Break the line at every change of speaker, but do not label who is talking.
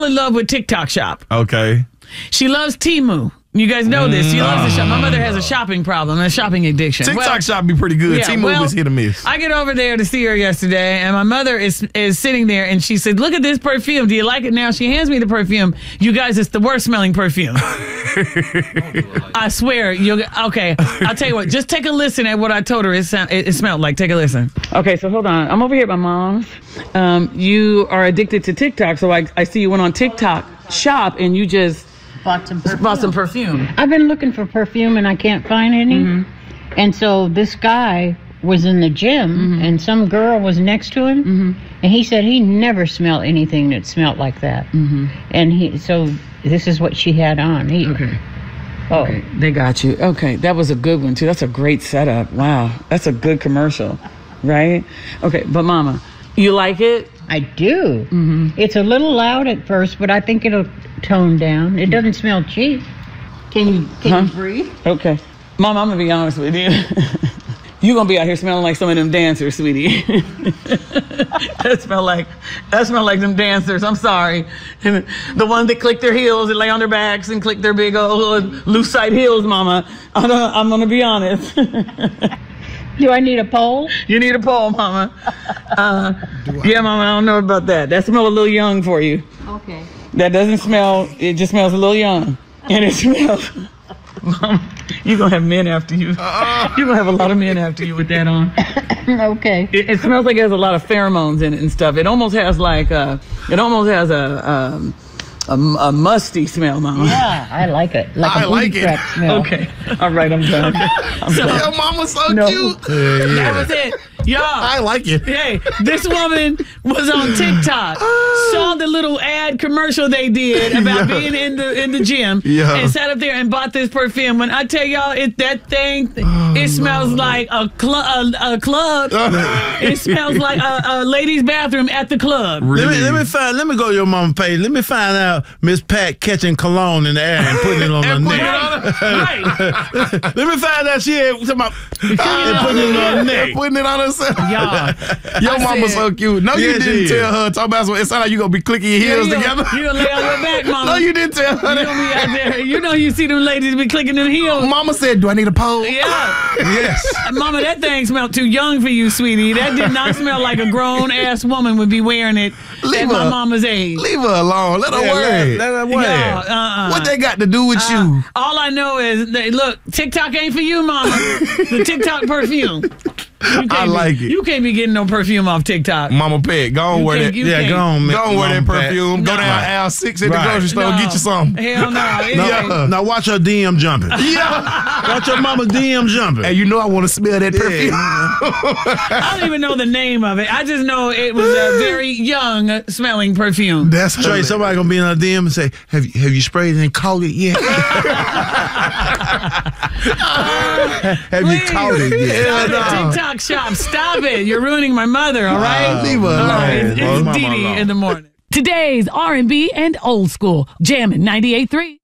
in love with TikTok Shop.
Okay.
She loves Temu. You guys know this. She loves to shop. My mother has a shopping problem, a shopping addiction.
TikTok Shop be pretty good. Temu was hit or miss.
I get over there to see her yesterday, and my mother is sitting there, and she said, "Look at this perfume. Do you like it now?" She hands me the perfume. You guys, it's the worst smelling perfume. I swear. Okay, I'll tell you what. Just take a listen at what I told her it smelled like. Take a listen. Okay, so hold on. I'm over here at my mom's. You are addicted to TikTok, so I see you went on TikTok Shop, and you just bought some perfume.
I've been looking for perfume and I can't find any. And so this guy was in the gym and some girl was next to him and he said he never smelled anything that smelled like that. And so this is what she had on.
Okay, they got you. Okay, that was a good one too. That's a great setup. Wow, that's a good commercial, right? Okay, but Mama, you like it?
I do. It's a little loud at first, but I think it'll tone down. It doesn't smell cheap. Can you breathe?
Okay. Mom, I'm going to be honest with you. You're going to be out here smelling like some of them dancers, sweetie. That smell like them dancers. I'm sorry. And the ones that click their heels and lay on their backs and click their big old loose side heels, Mama. I'm going to be honest.
Do I need a pole?
You need a pole, Mama. Yeah, Mama, I don't know about that. That smells a little young for you.
Okay.
That doesn't smell, it just smells a little young. And it smells, Mama, you're going to have men after you. You're going to have a lot of men after you with that on.
Okay.
It smells like it has a lot of pheromones in it and stuff. It almost has like a musty smell, Mama.
Yeah, I like it. I like it. Smell.
Okay. All right, I'm done.
Your mama's so cute.
That was it. Y'all.
I like it.
Hey, this woman was on TikTok, saw the little ad commercial they did about being in the gym, and sat up there and bought this perfume. When I tell y'all, it smells like a club. It smells like a ladies' bathroom at the club.
Really? Let me go to your mama's page. Let me find out Miss Pat catching cologne in the air and putting it on her neck. Let me find out she had talking about putting it on her neck.
Putting it on herself.
Y'all,
your mama's so cute. No, you didn't tell her. Talk about it sound like you gonna be clicking your heels together.
You gonna lay on your back, Mama.
No, you didn't tell her.
You gonna be out there. You know you see them ladies be clicking them heels.
Mama said, "Do I need a pole?"
Yeah.
Yes.
Mama, that thing smelled too young for you, sweetie. That did not smell like a grown-ass woman would be wearing it at my mama's age.
Leave her alone. Let her wear it.
Let her wear it.
What they got to do with you?
All I know is, look, TikTok ain't for you, Mama. The TikTok perfume.
I like it.
You can't be getting no perfume off TikTok.
Mama Pet, go on wear that.
Yeah, go on,
Go on wear that perfume. Go down aisle 6 at the grocery store and get you some.
Hell no.
Now watch her DM jumping.
Yeah.
Watch your mama's DM jumping.
Hey, you know I want to smell that perfume.
I don't even know the name of it. I just know it was a very young smelling perfume.
That's
Trey, somebody gonna be in her DM and say, have you sprayed it and caught it yet? Have you caught it yet?
TikTok Shop, stop it. You're ruining my mother, all right?
Leave her alone.
It's Dee Dee in the morning. Today's R&B and old school. Jammin' 98.3.